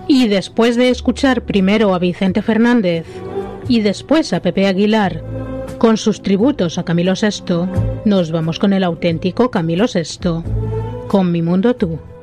Y después de escuchar primero a Vicente Fernández y después a Pepe Aguilar, con sus tributos a Camilo VI, nos vamos con el auténtico Camilo VI, con Mi Mundo Tú.